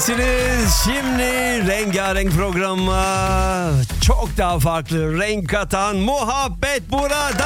birliktesiniz. Şimdi rengarenk programıma çok daha farklı renk katan muhabbet burada.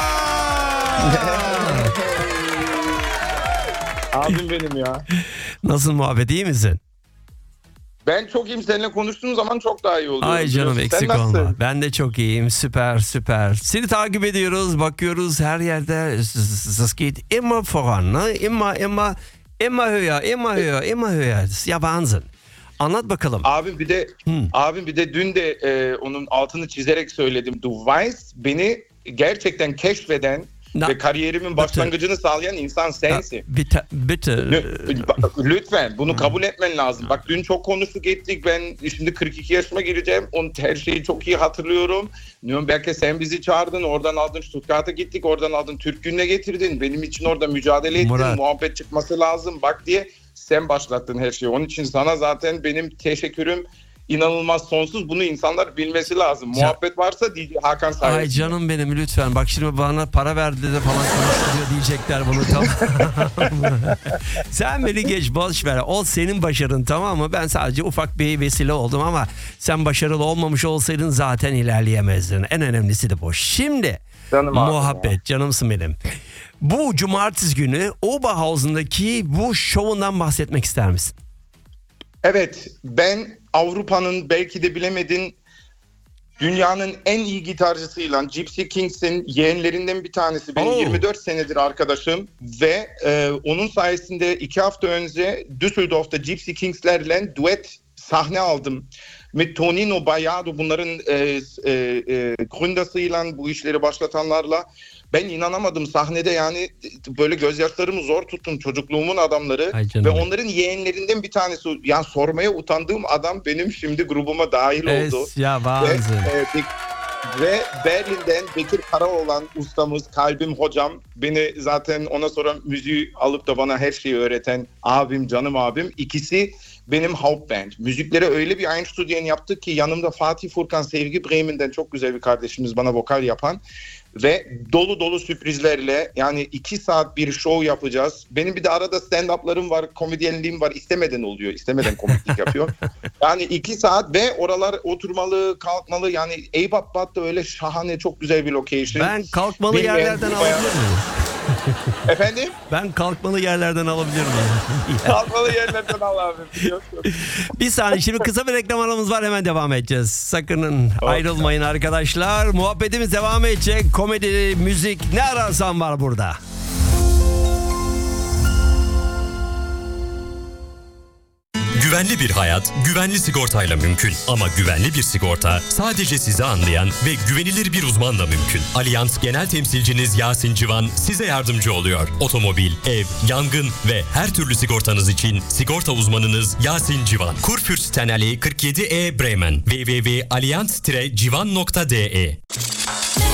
Abim benim ya. Nasıl muhabbet, iyi misin? Ben çok iyiyim. Seninle konuştuğum zaman çok daha iyi oluyorum. Ay canım, eksik Sen nasılsın? olma. Ben de çok iyiyim. Süper. Seni takip ediyoruz, bakıyoruz her yerde. Das geht immer voran, ne? Immer höher. Ya Wahnsinn. Anlat bakalım. Abim bir de dün de onun altını çizerek söyledim. Du weißt, beni gerçekten keşfeden ve kariyerimin başlangıcını sağlayan insan sensin. Bitte. Lütfen bunu kabul etmen lazım. Bak dün çok konuştuk ettik. Ben şimdi 42 yaşıma gireceğim. Her şeyi çok iyi hatırlıyorum. Nürnberg'e sen bizi çağırdın. Oradan aldın Stuttgart'a gittik. Oradan aldın Türk Günü'ne getirdin. Benim için orada mücadele ettin. Murat. Muhabbet çıkması lazım. Bak diye sen başlattın her şeyi. Onun için sana zaten benim teşekkürüm İnanılmaz sonsuz. Bunu insanlar bilmesi lazım. Muhabbet varsa Hakan sayesinde. Ay canım benim, lütfen. Bak şimdi bana para verdi de falan konuşturuyor diyecekler bunu, tamam. Sen beni geç, boş ver. O senin başarın, tamam mı? Ben sadece ufak bir vesile oldum ama sen başarılı olmamış olsaydın zaten ilerleyemezdin. En önemlisi de bu. Şimdi muhabbet, canımsın benim. Bu cumartesi günü Oberhausen'daki bu şovundan bahsetmek ister misin? Evet, ben Avrupa'nın belki de bilemedin dünyanın en iyi gitarcısıyla Gypsy Kings'in yeğenlerinden bir tanesi. Benim 24 senedir arkadaşım ve onun sayesinde 2 hafta önce Düsseldorf'ta Gypsy Kings'lerle duet sahne aldım. Mit Tonino Bayardo, bunların gründersıyla, bu işleri başlatanlarla. Ben inanamadım sahnede, yani böyle gözyaşlarımı zor tuttum, çocukluğumun adamları ve onların yeğenlerinden bir tanesi. Yani sormaya utandığım adam benim şimdi grubuma dahil oldu. Ya ve Berlin'den Bekir Karaoğlan ustamız, kalbim hocam, beni zaten ona sonra müziği alıp da bana her şeyi öğreten abim, canım abim, ikisi benim Hauptband. Müzikleri öyle bir Einstudien yaptık ki yanımda Fatih Furkan Sevgi Bremen'den çok güzel bir kardeşimiz bana vokal yapan ve dolu dolu sürprizlerle, yani 2 saat bir show yapacağız. Benim bir de arada stand-up'larım var, komedyenliğim var. İstemeden oluyor, istemeden komiklik yapıyor. Yani 2 saat ve oralar oturmalı, kalkmalı. Yani Eyüpat'ta öyle şahane, çok güzel bir location. Ben kalkmalı yerlerden alabilir miyim? Efendim? Ben kalkmalı yerlerden alabilir miyim? Kalkmalı yerlerden al abi. Bir saniye, şimdi kısa bir reklam aramız var, hemen devam edeceğiz. Sakının ayrılmayın arkadaşlar. Muhabbetimiz devam edecek. Komedi, müzik, ne ararsan var burada. Güvenli bir hayat, güvenli sigortayla mümkün. Ama güvenli bir sigorta sadece sizi anlayan ve güvenilir bir uzmanla mümkün. Allianz Genel Temsilciniz Yasin Civan size yardımcı oluyor. Otomobil, ev, yangın ve her türlü sigortanız için sigorta uzmanınız Yasin Civan. Kurfürstenallee 47E Bremen. www.allianz-civan.de